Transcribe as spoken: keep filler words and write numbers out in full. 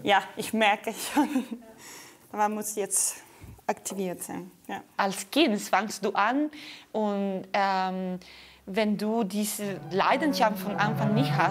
ja, ich merke schon, man muss jetzt aktiviert sein. Ja. Als Kind fangst du an und ähm, wenn du diese Leidenschaft von Anfang nicht hast,